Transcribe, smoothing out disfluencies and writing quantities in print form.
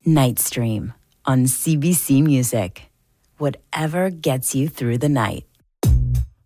Nightstream on CBC Music. Whatever gets you through the night.